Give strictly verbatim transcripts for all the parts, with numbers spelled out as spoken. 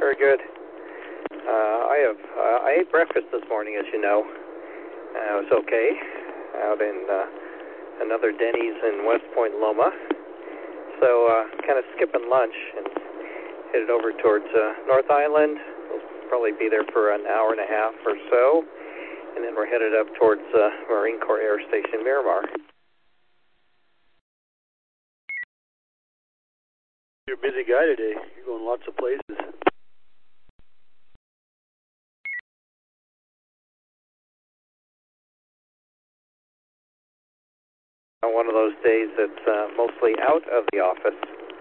Very good. Uh, I have uh, I ate breakfast this morning, as you know. Uh, it was okay. Out in uh, another Denny's in West Point Loma. So uh, kind of skipping lunch and headed over towards uh, North Island. We'll probably be there for an hour and a half or so. And then we're headed up towards uh, Marine Corps Air Station Miramar. You're a busy guy today. You're going lots of places. One of those days that's uh, mostly out of the office.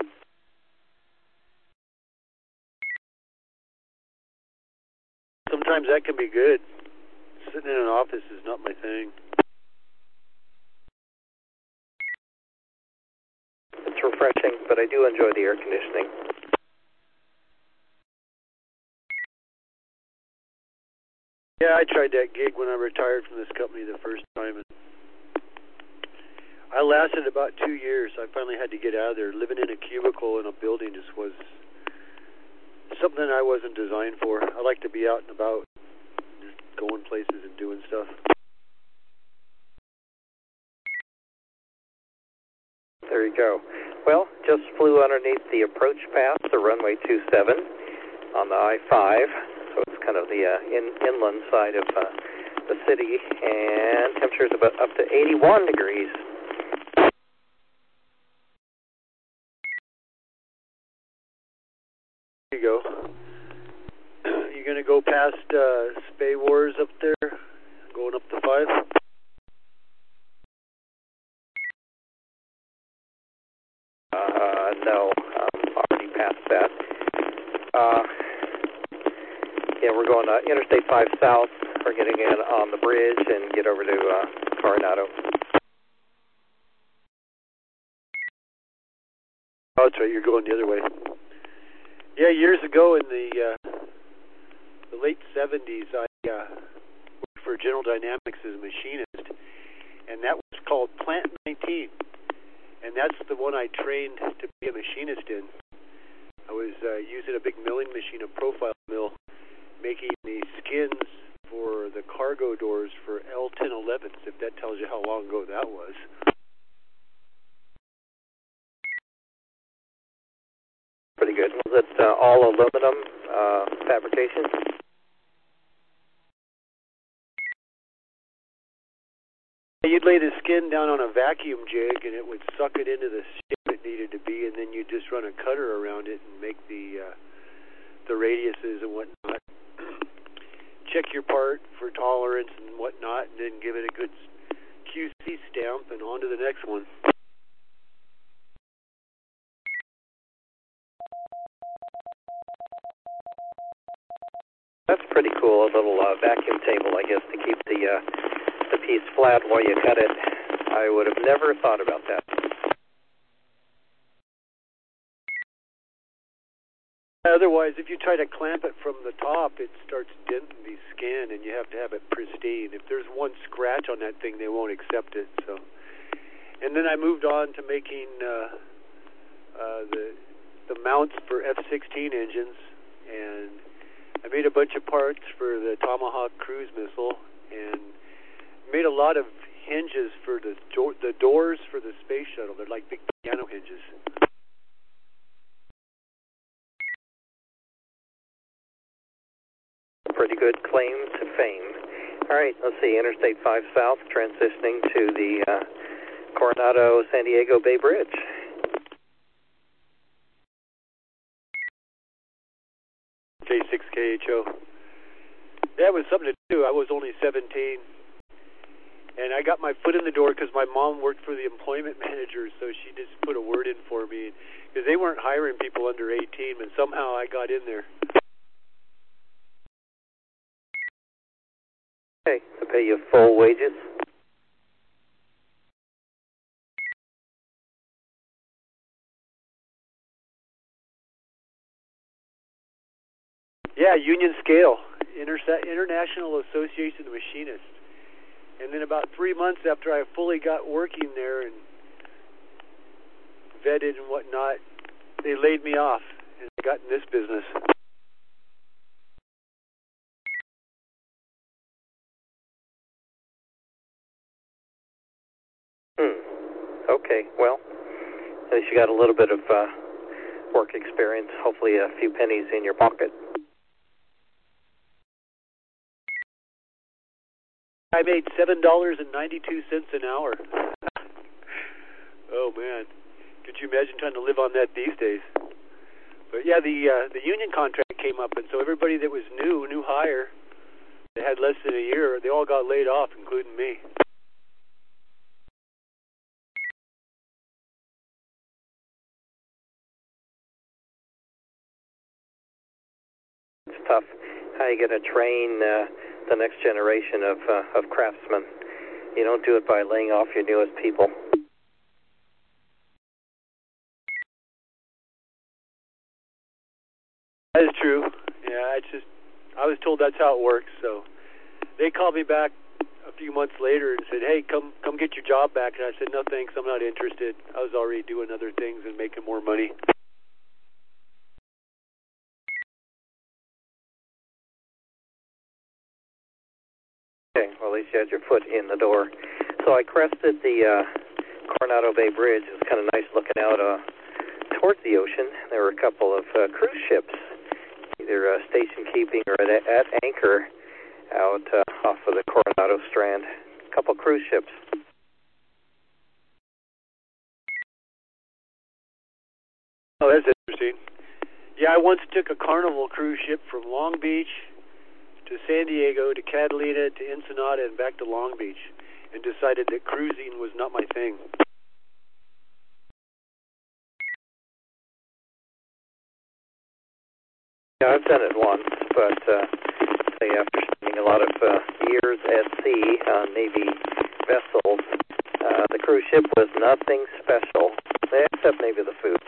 Sometimes that can be good. Sitting in an office is not my thing. It's refreshing, but I do enjoy the air conditioning. Yeah, I tried that gig when I retired from this company the first time, and I lasted about two years. I finally had to get out of there. Living in a cubicle in a building just was something I wasn't designed for. I like to be out and about, just going places and doing stuff. There you go. Well, just flew underneath the approach path, the runway two seven on the I five. So it's kind of the uh, in, inland side of uh, the city, and temperature's about up to eighty-one degrees. There you go. You gonna go past uh, Spay Wars up there, going up the five? Uh, no, I'm already past that. Uh, yeah, we're going uh, Interstate five South. We're getting in on the bridge and get over to uh, Coronado. Oh, that's right. You're going the other way. Yeah, years ago in the uh, the late seventies, I uh, worked for General Dynamics as a machinist, and that was called Plant nineteen, and that's the one I trained to be a machinist in. I was uh, using a big milling machine, a profile mill, making the skins for the cargo doors for L ten elevens, if that tells you how long ago that was. Pretty good. Was it uh, all aluminum uh, fabrication? You'd lay the skin down on a vacuum jig, and it would suck it into the shape it needed to be, and then you'd just run a cutter around it and make the uh, the radiuses and whatnot. Check your part for tolerance and whatnot, and then give it a good Q C stamp, and on to the next one. That's pretty cool. A little uh, vacuum table, I guess, to keep the uh, the piece flat while you cut it. I would have never thought about that. Otherwise, if you try to clamp it from the top, it starts denting the skin, and you have to have it pristine. If there's one scratch on that thing, they won't accept it. So, and then I moved on to making uh, uh, the the mounts for F sixteen engines, and I made a bunch of parts for the Tomahawk cruise missile, and made a lot of hinges for the do the doors for the space shuttle. They're like big piano hinges. Pretty good claim to fame. All right, let's see. Interstate five South transitioning to the uh, Coronado San Diego Bay Bridge. J six K H O. That was something to do. I was only seventeen, and I got my foot in the door because my mom worked for the employment manager, so she just put a word in for me, because they weren't hiring people under eighteen, but somehow I got in there. Okay, to pay you full wages. Yeah, union scale, Interse- International Association of Machinists. And then about three months after I fully got working there and vetted and whatnot, they laid me off, and I got in this business. you got a little bit of uh, work experience, hopefully a few pennies in your pocket. I made seven dollars and ninety-two cents an hour. Oh, man. Could you imagine trying to live on that these days? But, yeah, the uh, the union contract came up, and so everybody that was new, new hire, that had less than a year, they all got laid off, including me. It's tough. How are you going to train uh, the next generation of uh, of craftsmen? You don't do it by laying off your newest people. That is true. Yeah, I just, I was told that's how it works. So they called me back a few months later and said, "Hey, come, come get your job back." And I said, "No, thanks. I'm not interested. I was already doing other things and making more money." Okay, well, at least you had your foot in the door. So I crested the uh, Coronado Bay Bridge. It was kind of nice looking out uh, towards the ocean. There were a couple of uh, cruise ships, either uh, station keeping or at, at anchor out uh, off of the Coronado Strand. A couple cruise ships. Oh, that's interesting. Yeah, I once took a Carnival cruise ship from Long Beach to San Diego to Catalina to Ensenada and back to Long Beach, and decided that cruising was not my thing. Yeah, I've done it once, but uh, say after spending a lot of uh, years at sea on Navy vessels, uh, the cruise ship was nothing special, except maybe the food.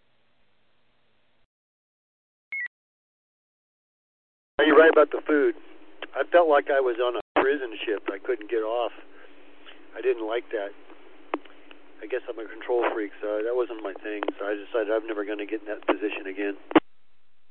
You're right about the food. I felt like I was on a prison ship. I couldn't get off. I didn't like that. I guess I'm a control freak, so that wasn't my thing. So I decided I'm never going to get in that position again.